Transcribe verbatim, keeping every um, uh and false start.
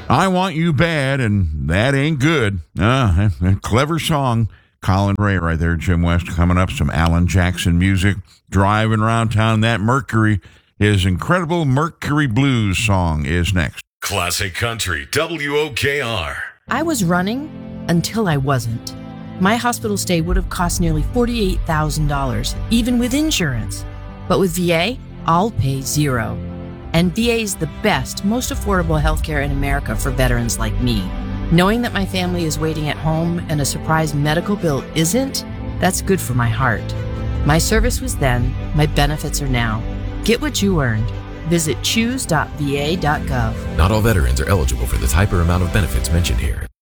I Want You Bad, and That Ain't Good. Uh, a clever song. Colin Ray right there, Jim West coming up. Some Alan Jackson music. Driving around town, that Mercury. His incredible Mercury Blues song is next. Classic Country, W O K R. I was running until I wasn't. My hospital stay would have cost nearly forty-eight thousand dollars, even with insurance. But with V A, I'll pay zero. And V A is the best, most affordable healthcare in America for veterans like me. Knowing that my family is waiting at home and a surprise medical bill isn't, that's good for my heart. My service was then, my benefits are now. Get what you earned. Visit choose dot v a dot gov. Not all veterans are eligible for the type or amount of benefits mentioned here.